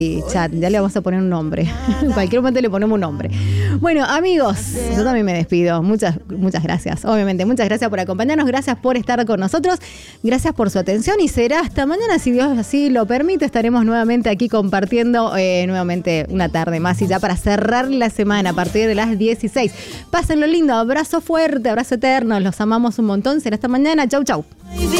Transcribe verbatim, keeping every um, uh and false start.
chat, ya le vamos a poner un nombre. En cualquier momento le ponemos un nombre. Bueno, amigos, yo también me despido. Muchas, muchas gracias. Obviamente, muchas gracias por acompañarnos, gracias por estar con nosotros, gracias por su atención y será hasta mañana, si Dios así lo permite. Estaremos nuevamente aquí compartiendo eh, nuevamente una tarde más y ya para cerrar la semana a partir de las dieciséis. Pásenlo lindo, abrazo fuerte, abrazo eterno, los amamos un montón. Será hasta mañana. Chau, chau.